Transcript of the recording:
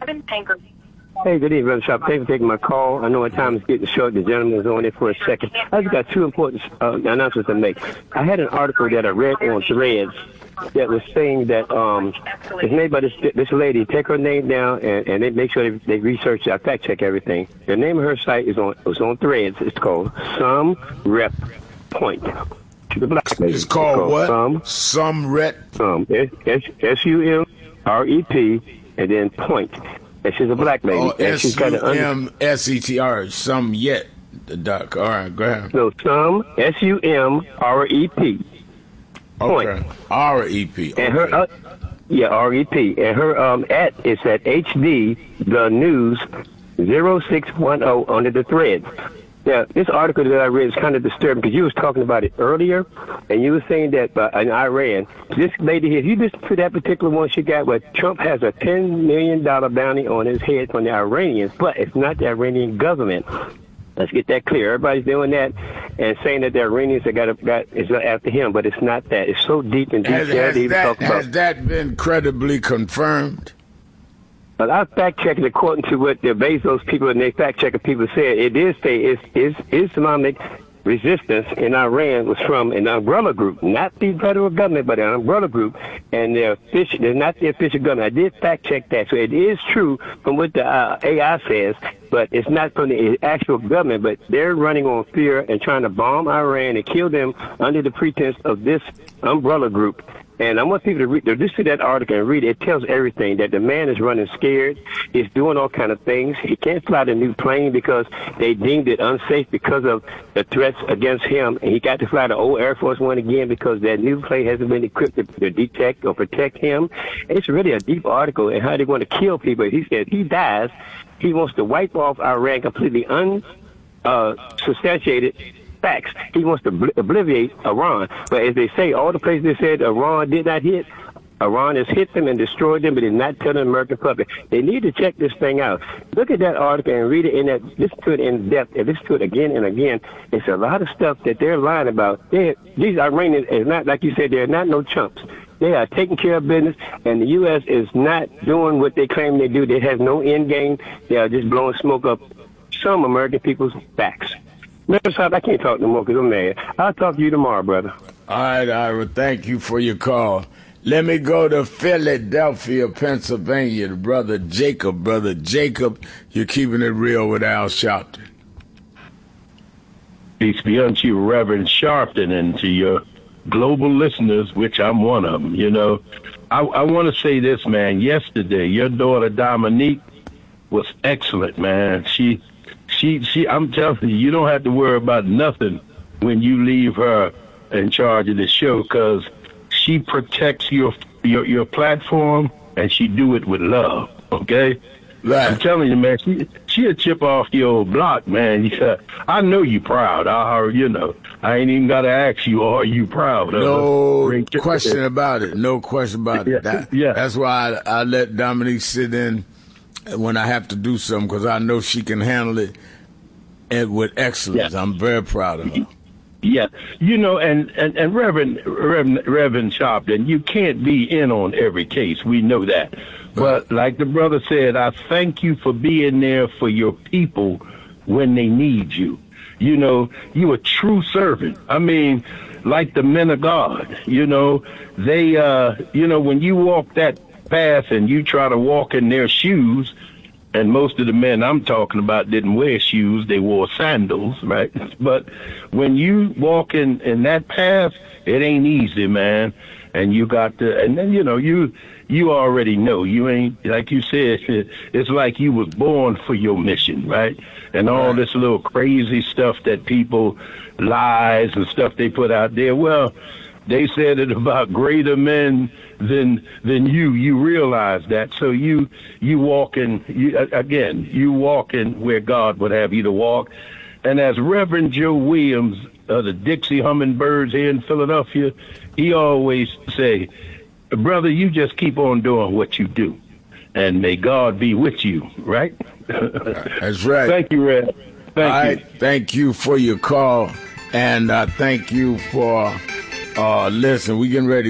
Hey, good evening, Brother Sharp. Thanks for taking my call. I know my time is getting short. The gentleman is on there for a second. I just got two important announcements to make. I had an article that I read on Threads that was saying that it's made by this lady. Take her name down and they make sure they research it. I fact check everything. The name of her site is on Threads. It's called Some Rep Point. To the black lady. It's called what? Some Rep. SUMREP and then Point. And she's a black lady. Oh, SUMSETR. Some yet. The duck. All right, go ahead. So some SUMREP. Point. Okay. REP. Okay. And her, REP. And her at is at HD the News 0610 under the threads. Now, this article that I read is kind of disturbing because you was talking about it earlier, and you were saying that in Iran, this lady here, if you listen to that particular one she got, where Trump has a $10 million bounty on his head from the Iranians, but it's not the Iranian government. Let's get that clear. Everybody's doing that and saying that the Iranians is after him, but it's not that. It's so deep and deep. Has that been credibly confirmed? But I fact-checked according to what the Bezos people and they fact-checker people said. It did say Islamic resistance in Iran was from an umbrella group, not the federal government, but an umbrella group, and they're not the official government. I did fact-check that. So it is true from what the AI says, but it's not from the actual government, but they're running on fear and trying to bomb Iran and kill them under the pretense of this umbrella group. And I want people to read, just see that article and read it. It tells everything, that the man is running scared. He's doing all kind of things. He can't fly the new plane because they deemed it unsafe because of the threats against him. And he got to fly the old Air Force One again because that new plane hasn't been equipped to detect or protect him. It's really a deep article and how they want to kill people. He said he dies. He wants to wipe off Iran completely unsubstantiated facts. He wants to obliviate Iran. But as they say, all the places they said Iran did not hit, Iran has hit them and destroyed them, but did not tell the American public. They need to check this thing out. Look at that article and read it listen to it in depth, and listen to it again and again. It's a lot of stuff that they're lying about. These Iranians is not, like you said, they're not no chumps. They are taking care of business, and the U.S. is not doing what they claim they do. They have no end game. They are just blowing smoke up some American people's backs. Mr. Saab, I can't talk no more because I'm mad. I'll talk to you tomorrow, brother. All right, Ira, thank you for your call. Let me go to Philadelphia, Pennsylvania, Brother Jacob. Brother Jacob, you're keeping it real with Al Sharpton. Peace be unto you, Reverend Sharpton, and to your global listeners, which I'm one of them. You know, I want to say this, man. Yesterday, your daughter Dominique was excellent, man. She, I'm telling you, you don't have to worry about nothing when you leave her in charge of the show, because she protects your platform, and she do it with love, okay? Right. I'm telling you, man, she'll chip off your old block, man. Yeah, I know you proud. I ain't even got to ask you, are you proud? No question about it. No question about it. That's why I let Dominique sit in when I have to do something, because I know she can handle it with excellence. Yeah. I'm very proud of her. Yeah, and Reverend Sharpton, you can't be in on every case. We know that. But like the brother said, I thank you for being there for your people when they need you. You know, you a true servant. I mean, like the men of God, they, when you walk that path and you try to walk in their shoes, and most of the men I'm talking about didn't wear shoes, they wore sandals, right? But when you walk in that path, it ain't easy, man. And you got to, and then, you already know. You ain't, like you said, it's like you was born for your mission, right? And all this little crazy stuff that people, lies and stuff they put out there, well, they said it about greater men than you. You realize that. So you walk in where God would have you to walk. And as Reverend Joe Williams of the Dixie Hummingbirds here in Philadelphia, he always say, brother, you just keep on doing what you do, and may God be with you, right? That's right. Thank you, Red. Thank you. Thank you for your call, and thank you for listening. We're getting ready